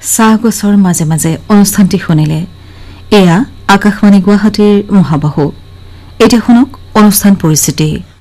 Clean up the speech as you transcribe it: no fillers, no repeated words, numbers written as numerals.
চাহগছৰ মাজে মাজে অনুষ্ঠানটি শুনিলে এয়া আকাশবাণী গুৱাহাটীৰ মহাবাহু এতিয়া শুনক অনুষ্ঠান পৰিস্থিতি